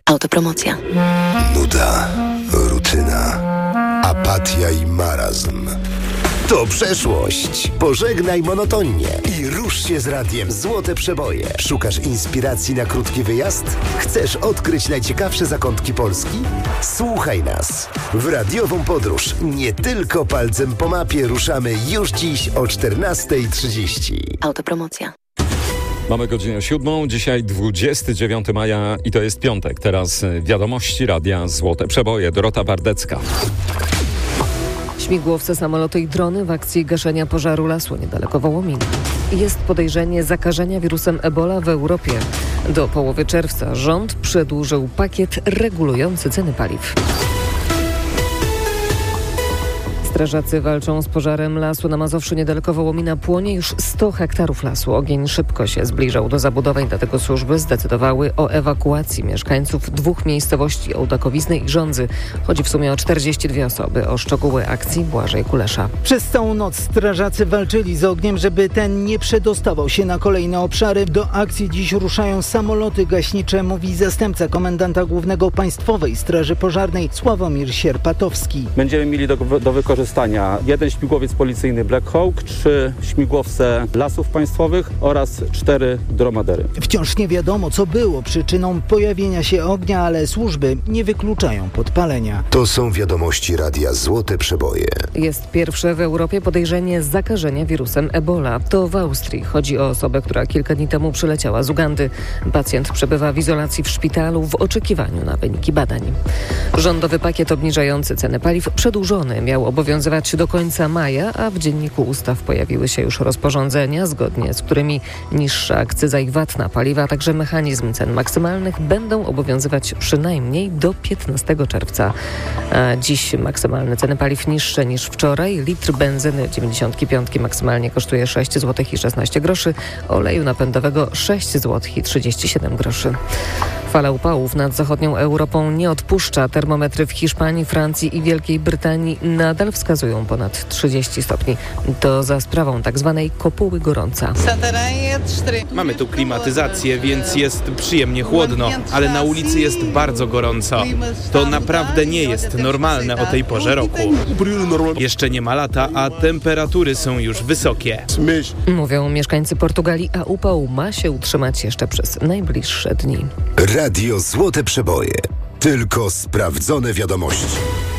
Autopromocja. Nuda, rutyna, apatia i marazm. To przeszłość. Pożegnaj monotonnie i rusz się z radiem Złote Przeboje. Szukasz inspiracji na krótki wyjazd? Chcesz odkryć najciekawsze zakątki Polski? Słuchaj nas. W radiową podróż nie tylko palcem po mapie ruszamy już dziś o 14:30. Autopromocja. Mamy godzinę 7, dzisiaj 29 maja i to jest piątek. Teraz wiadomości Radia Złote Przeboje. Dorota Bardecka. Śmigłowce, samoloty i drony w akcji gaszenia pożaru lasu niedaleko Wołomina. Jest podejrzenie zakażenia wirusem Ebola w Europie. Do połowy czerwca rząd przedłużył pakiet regulujący ceny paliw. Strażacy walczą z pożarem lasu na Mazowszu niedaleko Wołomina. Płonie już 100 hektarów lasu. Ogień szybko się zbliżał do zabudowań, dlatego służby zdecydowały o ewakuacji mieszkańców 2 miejscowości: Ołdakowizny i Żądzy. Chodzi w sumie o 42 osoby. O szczegóły akcji Błażej Kulesza. Przez całą noc strażacy walczyli z ogniem, żeby ten nie przedostawał się na kolejne obszary. Do akcji dziś ruszają samoloty gaśnicze, mówi zastępca komendanta głównego Państwowej Straży Pożarnej Sławomir Sierpatowski. Będziemy mieli do wykorzystania 1 śmigłowiec policyjny Black Hawk, 3 śmigłowce Lasów Państwowych oraz 4 dromadery. Wciąż nie wiadomo, co było przyczyną pojawienia się ognia, ale służby nie wykluczają podpalenia. To są wiadomości Radia Złote Przeboje. Jest pierwsze w Europie podejrzenie zakażenia wirusem Ebola. To w Austrii. Chodzi o osobę, która kilka dni temu przyleciała z Ugandy. Pacjent przebywa w izolacji w szpitalu w oczekiwaniu na wyniki badań. Rządowy pakiet obniżający ceny paliw przedłużony miał obowiązywać do końca maja, a w Dzienniku Ustaw pojawiły się już rozporządzenia, zgodnie z którymi niższa akcyza i VAT na paliwa, a także mechanizm cen maksymalnych będą obowiązywać przynajmniej do 15 czerwca. A dziś maksymalne ceny paliw niższe niż wczoraj. Litr benzyny 95 maksymalnie kosztuje 6 zł i 16 groszy, oleju napędowego 6 zł i 37 groszy. Fala upałów nad zachodnią Europą nie odpuszcza. Termometry w Hiszpanii, Francji i Wielkiej Brytanii nadal wskazują ponad 30 stopni. To za sprawą tak zwanej kopuły gorąca. Mamy tu klimatyzację, więc jest przyjemnie chłodno, ale na ulicy jest bardzo gorąco. To naprawdę nie jest normalne o tej porze roku. Jeszcze nie ma lata, a temperatury są już wysokie. Mówią mieszkańcy Portugalii, a upał ma się utrzymać jeszcze przez najbliższe dni. Radio Złote Przeboje. Tylko sprawdzone wiadomości.